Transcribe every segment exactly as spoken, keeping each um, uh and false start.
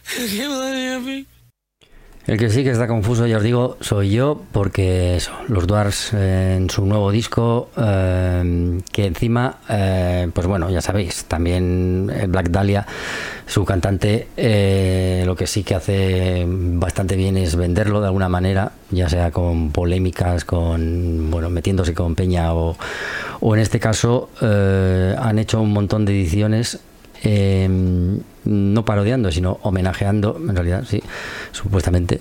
El que sí que está confuso, ya os digo, soy yo, porque eso, los Dwarfs eh, en su nuevo disco, eh, que encima, eh, pues bueno, ya sabéis, también Black Dahlia, su cantante, eh, lo que sí que hace bastante bien es venderlo de alguna manera, ya sea con polémicas, con, bueno, metiéndose con Peña o, o en este caso eh, han hecho un montón de ediciones. Eh, no parodiando, sino homenajeando, en realidad, sí, supuestamente,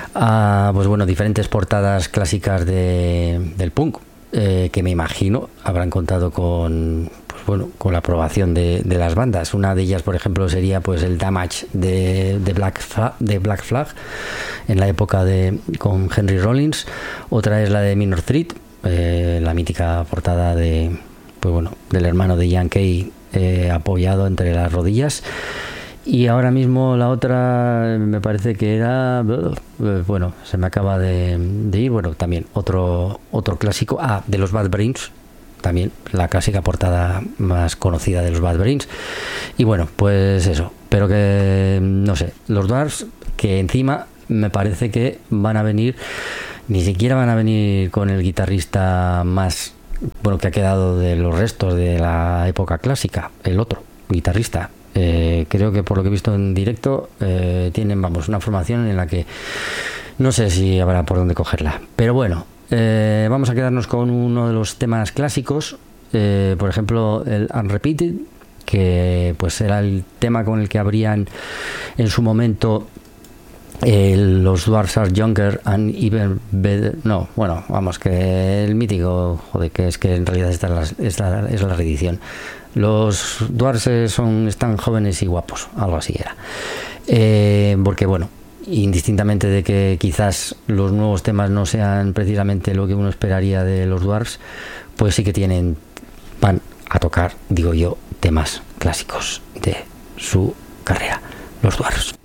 a pues bueno, diferentes portadas clásicas de, del punk, eh, que me imagino habrán contado con, pues bueno, con la aprobación de, de las bandas. Una de ellas, por ejemplo, sería pues el Damage de, de Black Flag, de Black Flag en la época de con Henry Rollins. Otra es la de Minor Threat, eh, la mítica portada de, pues bueno, del hermano de Ian Kay, eh, apoyado entre las rodillas. Y ahora mismo la otra me parece que era, bueno, se me acaba de, de ir, bueno, también otro otro clásico, ah, de los Bad Brains, también la clásica portada más conocida de los Bad Brains. Y bueno, pues eso, pero que, no sé, los Dwarfs, que encima me parece que van a venir, ni siquiera van a venir con el guitarrista más, bueno, que ha quedado de los restos de la época clásica, el otro guitarrista. Eh, creo que por lo que he visto en directo eh, tienen, vamos, una formación en la que no sé si habrá por dónde cogerla, pero bueno, eh, vamos a quedarnos con uno de los temas clásicos, eh, por ejemplo el Unrepeated, que pues era el tema con el que abrían en su momento eh, los Dwarfs Are Younger and Even Better. No, bueno, vamos, que el mítico, joder, que es que en realidad esta es la, esta es la reedición. Los Dwarfs son, están jóvenes y guapos, algo así era. Eh, porque bueno, indistintamente de que quizás los nuevos temas no sean precisamente lo que uno esperaría de los Dwarfs, pues sí que tienen, van a tocar, digo yo, temas clásicos de su carrera, los Dwarfs.